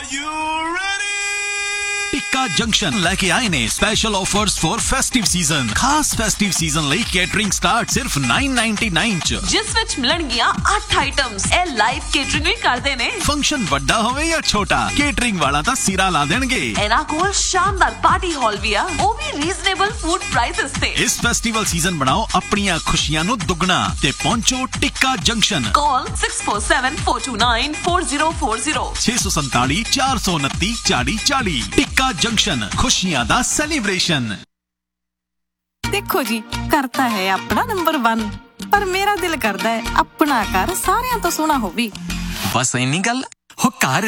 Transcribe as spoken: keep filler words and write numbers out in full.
ਟਿੱਕਾ junction ਲੈ ਕੇ ਆਏ ਨੇ special offers for festive season. ਖਾਸ ਫੈਸਟਿਵ ਸੀਜ਼ਨ ਲਈ ਕੇਟਰਿੰਗ ਸਟਾਰਟ ਸਿਰਫ nine ninety-nine ਚ, ਜਿਸ ਵਿੱਚ ਮਿਲਣਗੀਆਂ ਅੱਠ ਆਈਟਮਸ। ਇਹ ਲਾਈਵ ਕੇਟਰਿੰਗ ਵੀ ਕਰਦੇ ਨੇ। ਫੰਕਸ਼ਨ ਵੱਡਾ ਹੋਵੇ ਜਾਂ ਛੋਟਾ, ਕੇਟਰਿੰਗ ਵਾਲਾ ਤਾਂ ਸਿਰਾ ਲਾ ਦੇਣਗੇ। ਇਹਨਾਂ ਕੋਲ ਸ਼ਾਨਦਾਰ ਪਾਰਟੀ ਹਾਲ ਵੀ ਆ, ਉਹ ਵੀ ਰੀਜ਼ਨੇਬਲ ਫੂਡ ਪ੍ਰਾਈਸਸ ਤੇ। ਇਸ ਫੈਸਟੀਵਲ ਸੀਜ਼ਨ ਬਣਾਓ ਆਪਣੀਆਂ ਖੁਸ਼ੀਆਂ ਨੂੰ ਦੁੱਗਣਾ ਤੇ ਪਹੁੰਚੋ ਟਿੱਕਾ ਜੰਕਸ਼ਨ। ਕਾਲ six four seven four two nine four zero four zero ਛੇ ਸੌ ਸੰਤਾਲੀ ਚਾਰ ਸੌ ਉਨੱਤੀ ਚਾਲੀ ਚਾਲੀ। ਟਿੱਕਾ ਜੰਕਸ਼ਨ, ਖੁਸ਼ੀਆਂ ਦਾ ਸੈਲੀਬ੍ਰੇਸ਼ਨ। ਦੇਖੋ ਜੀ, ਕਰਤਾ ਹੈ ਆਪਣਾ ਨੰਬਰ वन, ਪਰ ਮੇਰਾ ਦਿਲ ਕਰਦਾ ਹੈ ਆਪਣਾ ਘਰ ਸਾਰਿਆਂ ਤੋਂ ਸੋਹਣਾ ਹੋਵੇ। ਬਸ ਇੰਨੀ ਗੱਲ। ਹੋ ਘਰ